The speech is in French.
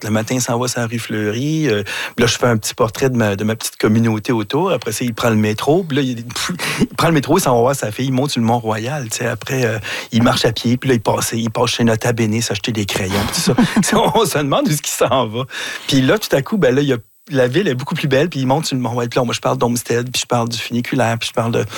Le matin, il s'en va sur la rue Fleury. Là, je fais un petit portrait de ma petite communauté autour. Après ça, il prend le métro. Puis là, il prend le métro, il s'en va voir sa fille. Il monte sur le Mont-Royal. Après, il marche à pied. Puis là, il passe chez Nota Bene s'acheter des crayons. Tout ça. On se demande où est-ce qu'il s'en va. Puis là, tout à coup, ben là, la ville est beaucoup plus belle, puis il monte sur le Mont-Royal. Puis là, moi, je parle d'Homestead, puis je parle du funiculaire, puis je parle